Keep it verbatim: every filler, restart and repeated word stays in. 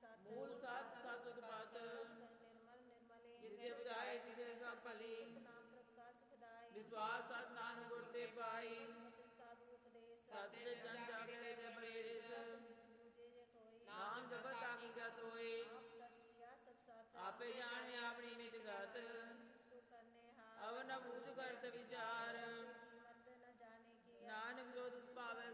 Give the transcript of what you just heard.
सत मूल सत सत उत्पत निर्मल निर्मले जिसे बुझाए तिसे सब भली नाम प्रकाश खुदाए विश्वास सत